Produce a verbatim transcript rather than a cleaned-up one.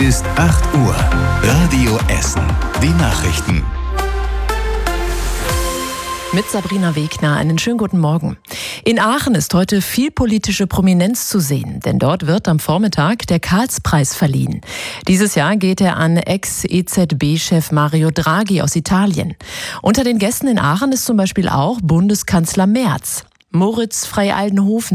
ist acht Uhr. Radio Essen. Die Nachrichten. Mit Sabrina Wegner, einen schönen guten Morgen. In Aachen ist heute viel politische Prominenz zu sehen, denn dort wird am Vormittag der Karlspreis verliehen. Dieses Jahr geht er an Ex-E Z B-Chef Mario Draghi aus Italien. Unter den Gästen in Aachen ist zum Beispiel auch Bundeskanzler Merz. Moritz Frey-Aldenhoven